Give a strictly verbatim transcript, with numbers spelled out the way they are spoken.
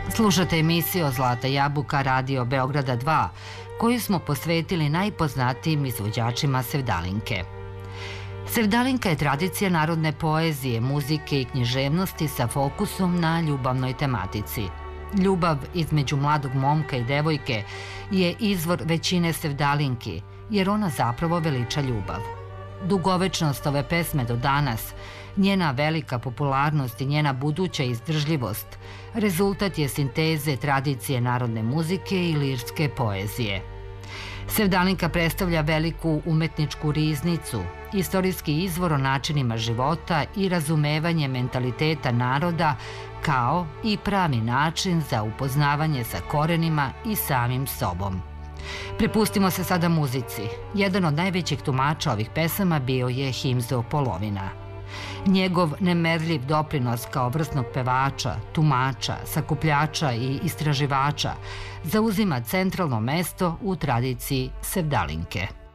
Slušate emisiju Zlata jabuka Radio Beograda dva, koju smo posvetili najpoznatijim izvođačima sevdalinke. Sevdalinka je tradicija narodne poezije, muzike i književnosti sa fokusom na ljubavnoj tematici. Ljubav između mladog momka i devojke je izvor većine sevdalinki, jer ona zapravo veliča ljubav. Dugovečnost ove pesme do danas, njena velika popularnost i njena buduća izdržljivost rezultat je sinteze tradicije narodne muzike i lirske poezije. Sevdalinka predstavlja veliku umetničku riznicu, istorijski izvor o načinima života i razumevanje mentaliteta naroda kao i pravi način za upoznavanje sa korenima i samim sobom. Prepustimo se sada muzici. Jedan od najvećih tumača ovih pesama bio je Himzo Polovina. Njegov nemerljiv doprinos kao vrsnog pevača, tumača, sakupljača i istraživača zauzima centralno mesto u tradiciji sevdalinke.